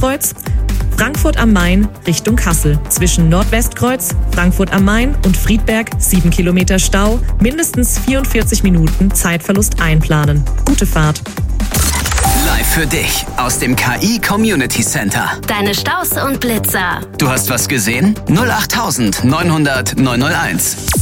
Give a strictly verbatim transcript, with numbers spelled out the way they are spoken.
Nordwestkreuz. Frankfurt am Main Richtung Kassel. Zwischen Nordwestkreuz, Frankfurt am Main und Friedberg sieben Kilometer Stau, mindestens vierundvierzig Minuten Zeitverlust einplanen. Gute Fahrt. Live für dich aus dem K I Community Center. Deine Staus und Blitzer. Du hast was gesehen? null acht neun null null neun null eins.